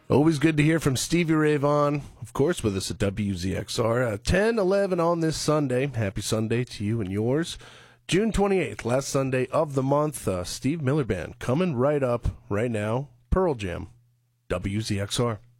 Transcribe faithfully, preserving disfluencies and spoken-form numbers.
Always good to hear from Stevie Ray Vaughan, of course, with us at W Z X R. Uh, ten eleven on this Sunday. Happy Sunday to you and yours. June twenty-eighth, last Sunday of the month. Uh, Steve Miller Band coming right up right now. Pearl Jam, W Z X R.